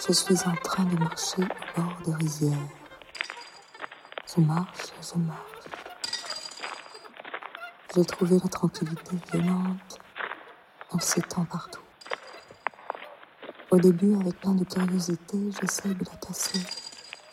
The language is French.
Je suis en train de marcher au bord de rizières. Je marche et je marche. J'ai trouvé la tranquillité violente. Elle s'étend partout. Au début, avec plein de curiosité, j'essaye de la casser.